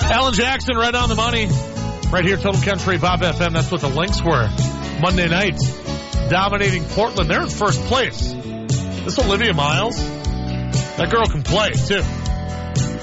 Alan Jackson, right on the money. Right here, Total Country, Bob FM. That's what the Lynx were. Monday night, dominating Portland. They're in first place. This Olivia Miles, that girl can play, too.